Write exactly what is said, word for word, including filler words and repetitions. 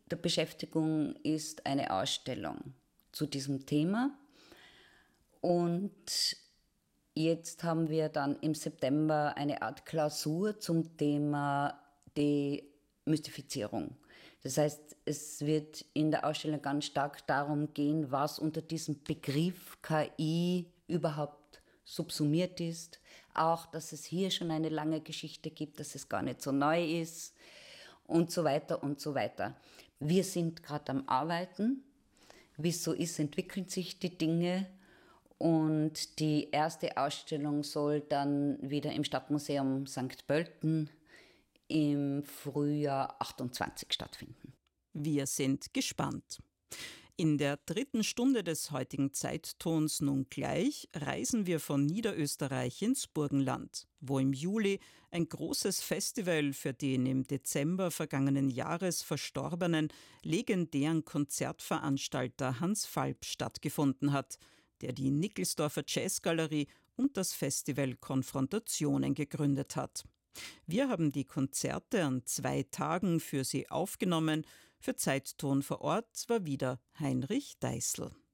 der Beschäftigung ist eine Ausstellung zu diesem Thema. Und jetzt haben wir dann im September eine Art Klausur zum Thema Demystifizierung. Das heißt, es wird in der Ausstellung ganz stark darum gehen, was unter diesem Begriff K I überhaupt subsumiert ist. Auch, dass es hier schon eine lange Geschichte gibt, dass es gar nicht so neu ist und so weiter und so weiter. Wir sind gerade am Arbeiten. Wie es so ist, entwickeln sich die Dinge. Und die erste Ausstellung soll dann wieder im Stadtmuseum Sankt Pölten im Frühjahr achtundzwanzig stattfinden. Wir sind gespannt. In der dritten Stunde des heutigen Zeittons nun gleich reisen wir von Niederösterreich ins Burgenland, wo im Juli ein großes Festival für den im Dezember vergangenen Jahres verstorbenen legendären Konzertveranstalter Hans Falb stattgefunden hat, der die Nickelsdorfer Jazzgalerie und das Festival Konfrontationen gegründet hat. Wir haben die Konzerte an zwei Tagen für Sie aufgenommen. Für Zeitton vor Ort war wieder Heinrich Deißel.